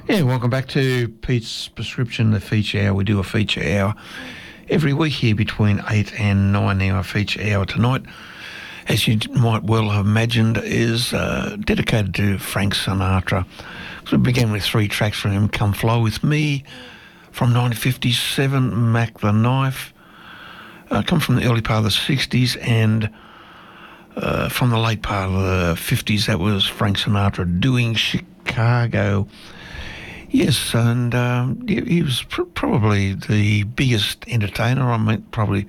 Yeah, welcome back to Pete's Prescription, the feature hour. We do a feature hour every week here between 8 and 9 hour feature hour tonight. As you might well have imagined, is dedicated to Frank Sinatra. So we began with 3 tracks from him: Come Fly With Me from 1957, Mac the Knife, come from the early part of the 60s, and from the late part of the 50s, that was Frank Sinatra doing Chicago. Yes, and he was probably the biggest entertainer, probably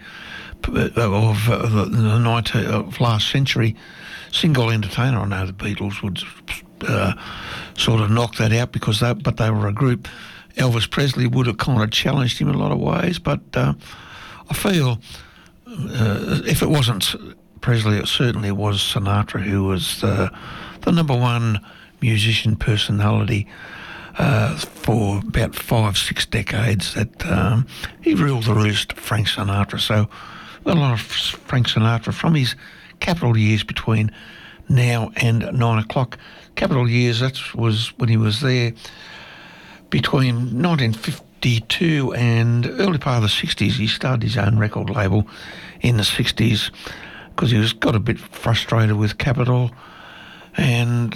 of last century, single entertainer. I know the Beatles would sort of knock that out because they were a group. Elvis Presley would have kind of challenged him in a lot of ways, but I feel if it wasn't Presley, it certainly was Sinatra who was the number one musician personality for about 5-6 decades. That he ruled the roost, Frank Sinatra. So a lot of Frank Sinatra from his Capitol years between now and 9 o'clock. Capitol years, that was when he was there between 1952 and early part of the 60s. He started his own record label in the 60s because he got a bit frustrated with Capitol, and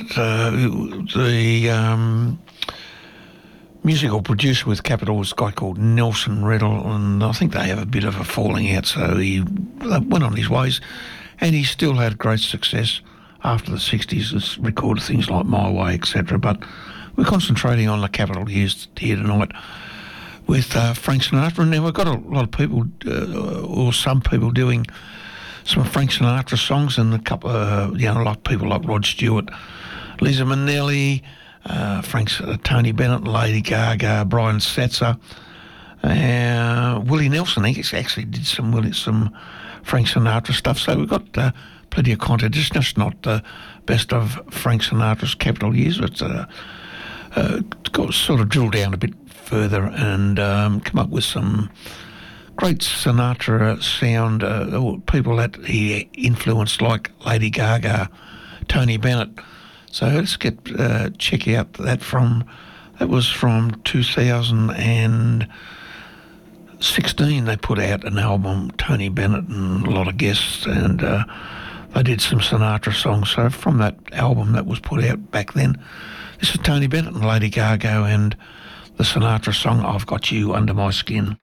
the musical producer with Capitol was a guy called Nelson Riddle, and I think they have a bit of a falling out, so he went on his ways, and he still had great success after the 60s. Has recorded things like My Way, etc. But we're concentrating on the Capitol years here tonight with Frank Sinatra. And now we've got a lot of people, or some people, doing some Frank Sinatra songs, and a couple, like people like Rod Stewart, Liza Minnelli, Tony Bennett, Lady Gaga, Brian Setzer, Willie Nelson. He actually did some Frank Sinatra stuff. So we've got plenty of content. It's just not the best of Frank Sinatra's Capitol years. It's got to sort of drill down a bit further and come up with some great Sinatra sound, people that he influenced, like Lady Gaga, Tony Bennett. So let's check out that was from 2016. They put out an album, Tony Bennett and a lot of guests, and they did some Sinatra songs. So from that album that was put out back then, this is Tony Bennett and Lady Gaga and the Sinatra song, I've Got You Under My Skin.